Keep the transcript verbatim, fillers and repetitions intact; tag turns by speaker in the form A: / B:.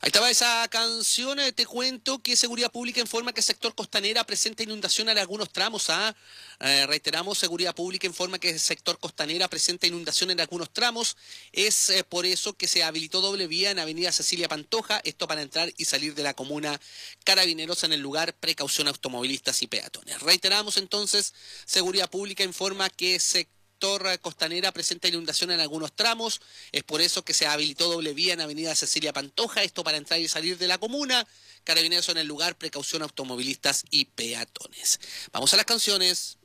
A: Ahí estaba esa canción, eh, te cuento que Seguridad Pública informa que el sector Costanera presenta inundación en algunos tramos. ¿ah? Eh, reiteramos, Seguridad Pública informa que el sector Costanera presenta inundación en algunos tramos. Es eh, por eso que se habilitó doble vía en Avenida Cecilia Pantoja, esto para entrar y salir de la comuna. Carabineros en el lugar, precaución a automovilistas y peatones. Reiteramos entonces, Seguridad Pública informa que se Torre Costanera presenta inundación en algunos tramos, es por eso que se habilitó doble vía en Avenida Cecilia Pantoja, esto para entrar y salir de la comuna. Carabineros en el lugar, precaución a automovilistas y peatones. Vamos a las canciones.